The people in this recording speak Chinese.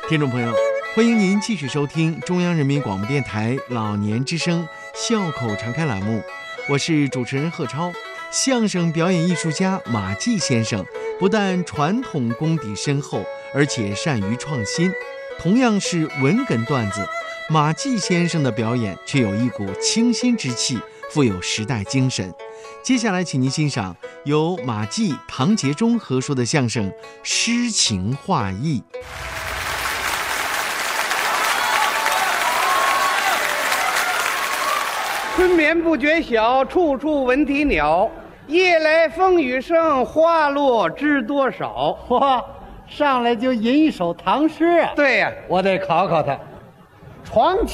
听众朋友，欢迎您继续收听中央人民广播电台老年之声笑口常开栏目，我是主持人贺超。相声表演艺术家马季先生不但传统功底深厚，而且善于创新。同样是文哏段子，马季先生的表演却有一股清新之气，富有时代精神。接下来请您欣赏由马季、唐杰忠合说的相声《诗情画意》。 春眠不觉晓，处处闻啼鸟。夜来风雨声，花落知多少。 嚯，上来就吟一首唐诗啊！ 对呀， 我得考考他。床前